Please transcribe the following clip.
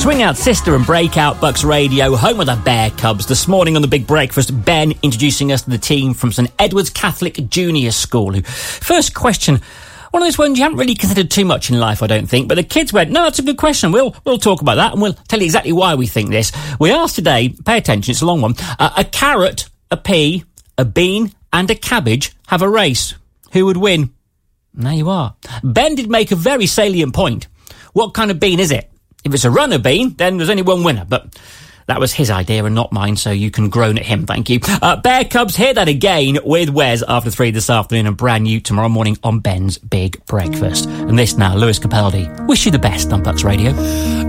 Swing Out Sister and Breakout Bucks Radio, home of the Bear Cubs. This morning on the Big Breakfast, Ben introducing us to the team from St Edward's Catholic Junior School. First question, one of those ones you haven't really considered too much in life, I don't think, but the kids went, no, that's a good question. We'll talk about that and we'll tell you exactly why we think this. We asked today, pay attention, it's a long one, a carrot, a pea, a bean and a cabbage have a race. Who would win? And there you are. Ben did make a very salient point. What kind of bean is it? If it's a runner bean, then there's only one winner, but that was his idea and not mine, so you can groan at him, thank you. Bear Cubs, hear that again with Wes after 3 this afternoon and brand new tomorrow morning on Ben's Big Breakfast. And this now, Lewis Capaldi. Wish you the best on Bucks Radio.